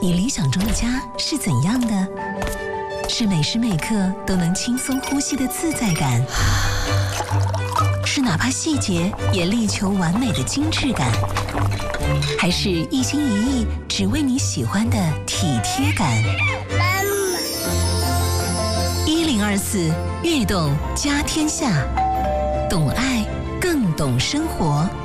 你理想中的家是怎样的？是每时每刻都能轻松呼吸的自在感，是哪怕细节也力求完美的精致感，还是一心一意只为你喜欢的体贴感？1024悦动家天下，懂爱更懂生活。